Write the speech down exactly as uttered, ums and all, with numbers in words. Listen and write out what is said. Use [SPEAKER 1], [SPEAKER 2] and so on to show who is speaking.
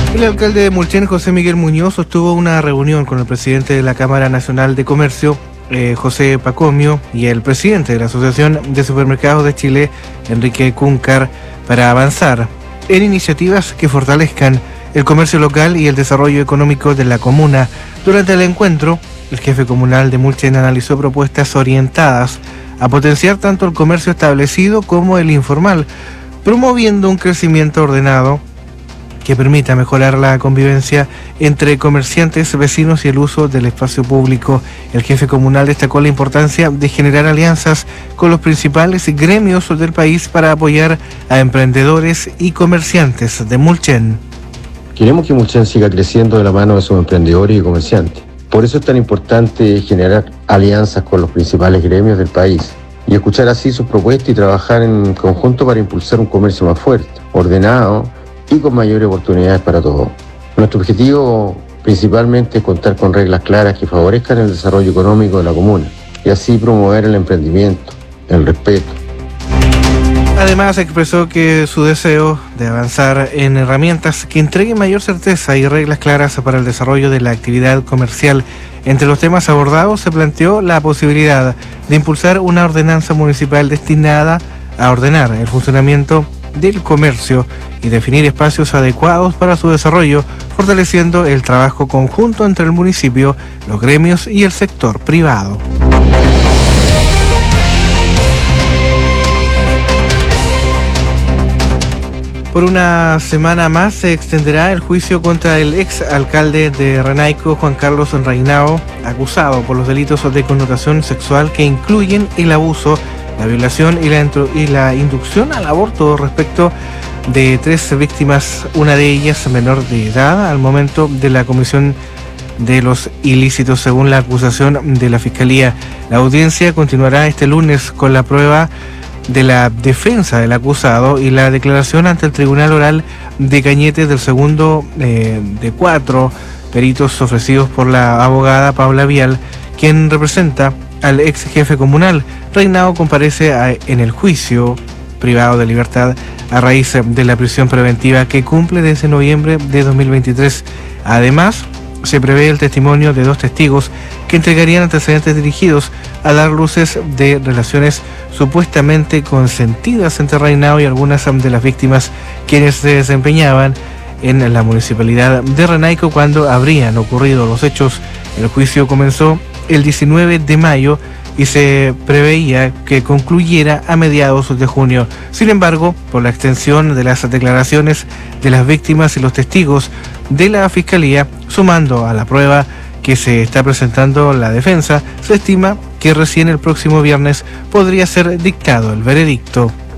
[SPEAKER 1] El alcalde de Mulchen, José Miguel Muñoz, sostuvo una reunión con el presidente de la Cámara Nacional de Comercio, eh, José Pacomio, y el presidente de la Asociación de Supermercados de Chile, Enrique Cuncar, para avanzar en iniciativas que fortalezcan el comercio local y el desarrollo económico de la comuna. Durante el encuentro, el jefe comunal de Mulchen analizó propuestas orientadas a potenciar tanto el comercio establecido como el informal, promoviendo un crecimiento ordenado que permita mejorar la convivencia entre comerciantes, vecinos y el uso del espacio público. El jefe comunal destacó la importancia de generar alianzas con los principales gremios del país para apoyar a emprendedores y comerciantes de Mulchen.
[SPEAKER 2] Queremos que Mulchen siga creciendo de la mano de sus emprendedores y comerciantes. Por eso es tan importante generar alianzas con los principales gremios del país y escuchar así sus propuestas y trabajar en conjunto para impulsar un comercio más fuerte, ordenado y con mayores oportunidades para todos. Nuestro objetivo principalmente es contar con reglas claras que favorezcan el desarrollo económico de la comuna y así promover el emprendimiento, el respeto.
[SPEAKER 1] Además, expresó que su deseo de avanzar en herramientas que entreguen mayor certeza y reglas claras para el desarrollo de la actividad comercial. Entre los temas abordados se planteó la posibilidad de impulsar una ordenanza municipal destinada a ordenar el funcionamiento del comercio y definir espacios adecuados para su desarrollo, fortaleciendo el trabajo conjunto entre el municipio, los gremios y el sector privado. Por una semana más se extenderá el juicio contra el ex alcalde de Renaico, Juan Carlos Rainao, acusado por los delitos de connotación sexual que incluyen el abuso, la violación y la, y la inducción al aborto respecto de tres víctimas, una de ellas menor de edad, al momento de la comisión de los ilícitos, según la acusación de la Fiscalía. La audiencia continuará este lunes con la prueba de la defensa del acusado y la declaración ante el Tribunal Oral de Cañete del segundo eh, de cuatro peritos ofrecidos por la abogada Paula Vial, quien representa al ex jefe comunal. Rainao comparece a, en el juicio privado de libertad a raíz de la prisión preventiva que cumple desde noviembre de dos mil veintitrés. Además, se prevé el testimonio de dos testigos que entregarían antecedentes dirigidos a dar luces de relaciones supuestamente consentidas entre Rainao y algunas de las víctimas quienes se desempeñaban en la municipalidad de Renaico cuando habrían ocurrido los hechos. El juicio comenzó el diecinueve de mayo y se preveía que concluyera a mediados de junio. Sin embargo, por la extensión de las declaraciones de las víctimas y los testigos de la Fiscalía, sumando a la prueba que se está presentando la defensa, se estima que recién el próximo viernes podría ser dictado el veredicto.